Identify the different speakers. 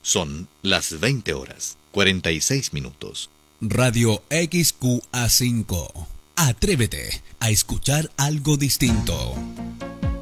Speaker 1: Son las 20 horas, 46 minutos.
Speaker 2: Radio XQA5. Atrévete a escuchar algo distinto.